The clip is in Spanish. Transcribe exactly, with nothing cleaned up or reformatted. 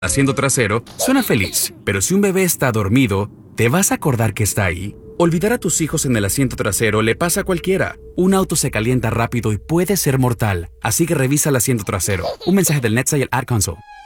Asiento trasero suena feliz, pero si un bebé está dormido, ¿te vas a acordar que está ahí? Olvidar a tus hijos en el asiento trasero le pasa a cualquiera. Un auto se calienta rápido y puede ser mortal, así que revisa el asiento trasero. Un mensaje del NetSail Ad Console.